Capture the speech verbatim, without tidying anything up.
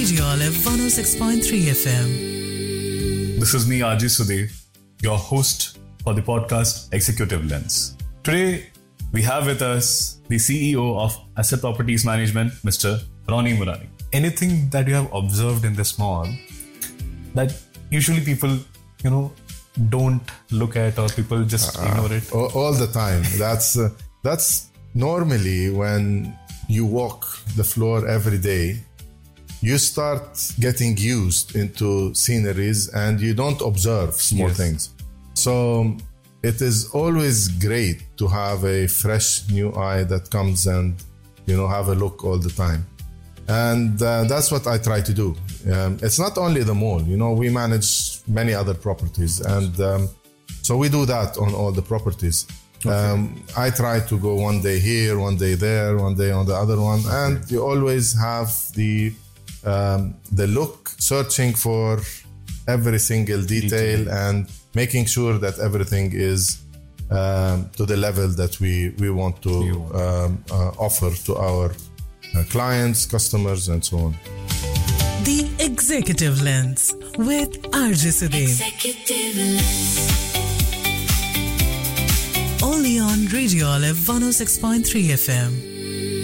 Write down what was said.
Radio Olive one oh six point three F M. This is me, R J Sudev, your host for the podcast Executive Lens. Today, we have with us the C E O of Asset Properties Management, Mister Ronnie Murani. Anything that you have observed in this mall that usually people, you know, don't look at or people just uh, ignore it? All, all the time. That's uh, that's normally when you walk the floor every day, you start getting used into sceneries and you don't observe small yes. things. So it is always great to have a fresh new eye that comes and, you know, have a look all the time. And uh, that's what I try to do. Um, it's not only the mall, you know, we manage many other properties. And um, so we do that on all the properties. Okay. Um, I try to go one day here, one day there, one day on the other one. Okay. And you always have the um, the look, searching for every single detail, detail. and making sure that everything is um, to the level that we, we want to um, uh, offer to our uh, clients, customers, and so on. The Executive Lens with R J Sudev. Executive Lens. Only on Radio Olive one oh six point three F M.